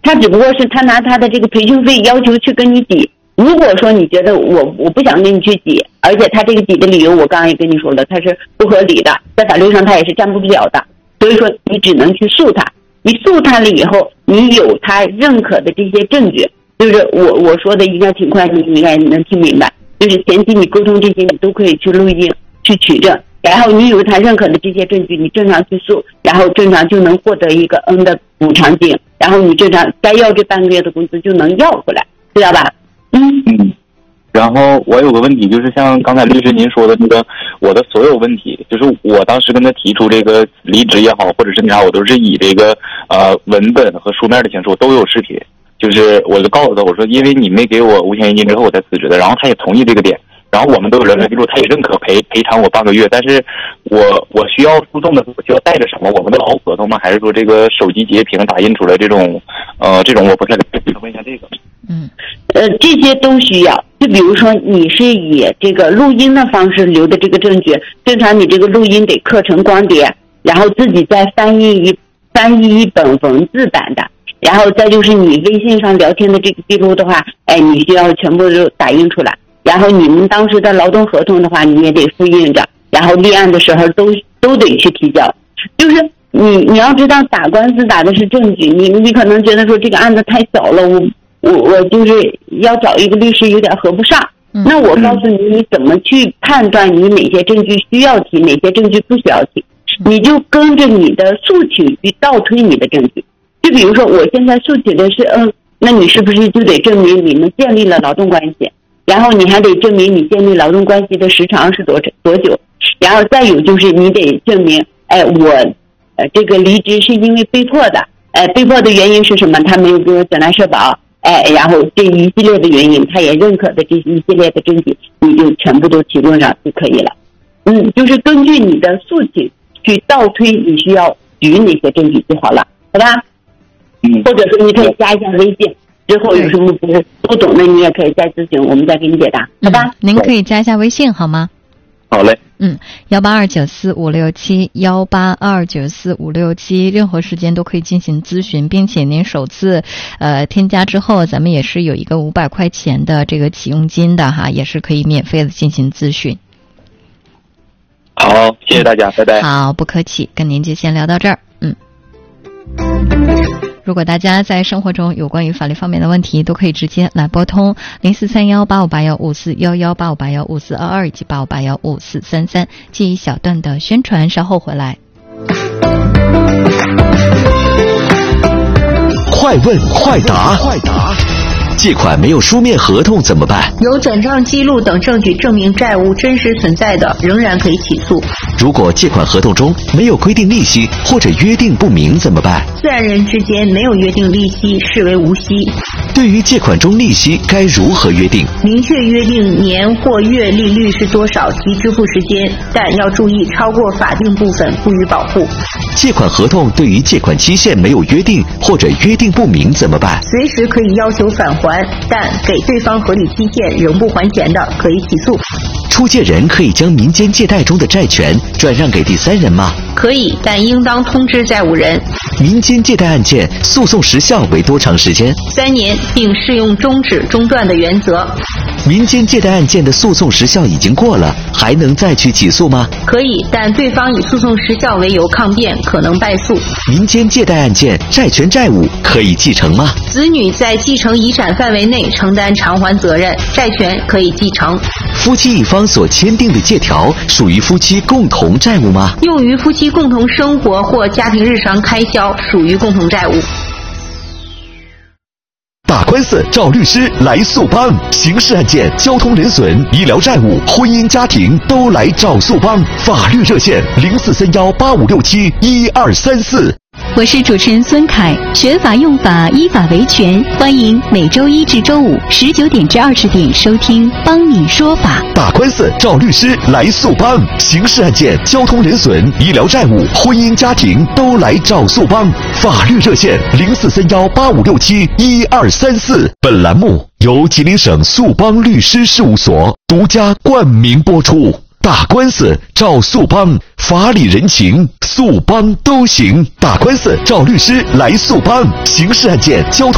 他只不过是他拿他的这个培训费要求去跟你抵。如果说你觉得我不想跟你去抵，而且他这个抵的理由我刚刚也跟你说了，他是不合理的，在法律上他也是站不住脚的，所以说你只能去诉他。你诉他了以后，你有他认可的这些证据，就是我说的应该挺快，你应该能听明白。就是前期你沟通这些，你都可以去录音去取证，然后你有他认可的这些证据，你正常去诉，然后正常就能获得一个N的补偿金，然后你正常该要这半个月的工资就能要回来，知道吧？ 然后我有个问题，就是像刚才律师您说的那个，我的所有问题，就是我当时跟他提出这个离职也好，或者是啥，我都是以这个文本和书面的形式，我都有视频。就是我就告诉他，我说因为你没给我五险一金之后我才辞职的，然后他也同意这个点，然后我们都有人员记录，他也认可赔偿我半个月，但是我需要诉讼的时候需要带着什么？我们的劳务合同吗？还是说这个手机截屏打印出来这种我不太理解，问一下这个。 这些都需要。就比如说你是以这个录音的方式留的这个证据，正常你这个录音得刻成光碟，然后自己再翻译一本文字版的，然后再就是你微信上聊天的这个记录的话，你需要全部都打印出来，然后你们当时的劳动合同的话你也得复印着，然后立案的时候都得去提交。就是你要知道打官司打的是证据，你可能觉得说这个案子太小了，我就是要找一个律师有点合不上。那我告诉你怎么去判断你哪些证据需要提，哪些证据不需要提，你就跟着你的诉请去倒推你的证据。就比如说我现在诉请的是那你是不是就得证明你们建立了劳动关系，然后你还得证明你建立劳动关系的时长是多久，然后再有就是你得证明我这个离职是因为被迫的，被迫的原因是什么？他没有给我缴纳社保，然后这一系列的原因，他也认可的这一系列的证据，你就全部都提供上就可以了。就是根据你的诉请去倒推你需要举哪些证据就好了，好吧？或者说你可以加一下微信，之后有什么不懂的你也可以再咨询，我们再给你解答，好吧？ 您可以加一下微信好吗？ 好嘞。 18294567182945671，任何时间都可以进行咨询，并且您首次添加之后，咱们也是有一个500块钱的这个启用金的哈，也是可以免费的进行咨询。 好，谢谢大家，拜拜。 好，不客气，跟您就先聊到这儿。如果大家在生活中有关于法律方面的问题，都可以直接来拨通04318581541185815422以及85815433，记一小段的宣传，稍后回来。 快问快答，借款没有书面合同怎么办？ 有转账记录等证据证明债务真实存在的，仍然可以起诉。 如果借款合同中没有规定利息或者约定不明怎么办？ 自然人之间没有约定利息，视为无息。 对于借款中利息该如何约定？ 明确约定年或月利率是多少及支付时间，但要注意超过法定部分不予保护。 借款合同对于借款期限没有约定或者约定不明怎么办？ 随时可以要求返还，但给对方合理期限仍不还钱的，可以起诉。 出借人可以将民间借贷中的债权转让给第三人吗？ 可以，但应当通知债务人。 民间借贷案件诉讼时效为多长时间 ？3年，并适用终止中断的原则。 民间借贷案件的诉讼时效已经过了，还能再去起诉吗？ 可以，但对方以诉讼时效为由抗辩，可能败诉。 民间借贷案件债权债务可以继承吗？ 子女在继承遗产范围内承担偿还责任，债权可以继承。 夫妻一方所签订的借条属于夫妻共同债务吗？ 用于夫妻共同生活或家庭日常开销，属于共同债务。 打官司找律师来速帮，刑事案件、交通人损、医疗债务、婚姻家庭都来找速帮。法律热线043185671234。 我是主持人孙凯，学法用法，依法维权，欢迎每周一至周五19点至20点收听帮你说法。 打官司找律师来速帮，刑事案件、交通人损、医疗债务、婚姻家庭都来找速帮。法律热线043185671234。本栏目由吉林省速帮律师事务所独家冠名播出。打官司找速帮，法理人情速帮都行。打官司找律师来速帮，刑事案件、交通